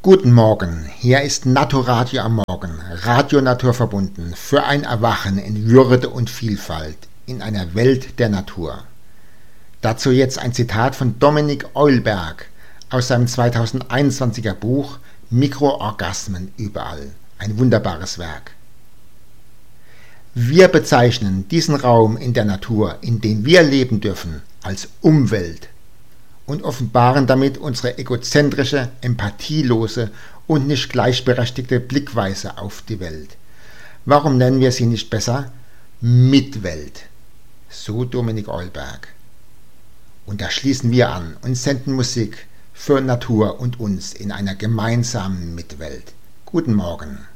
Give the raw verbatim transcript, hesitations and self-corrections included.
Guten Morgen, hier ist Naturadio am Morgen, Radio Natur verbunden, für ein Erwachen in Würde und Vielfalt, in einer Welt der Natur. Dazu jetzt ein Zitat von Dominik Eulberg aus seinem zweitausendeinundzwanziger Buch Mikroorgasmen überall, ein wunderbares Werk. Wir bezeichnen diesen Raum in der Natur, in dem wir leben dürfen, als Umwelt und offenbaren damit unsere egozentrische, empathielose und nicht gleichberechtigte Blickweise auf die Welt. Warum nennen wir sie nicht besser Mitwelt? So Dominik Eulberg. Und da schließen wir an und senden Musik für Natur und uns in einer gemeinsamen Mitwelt. Guten Morgen.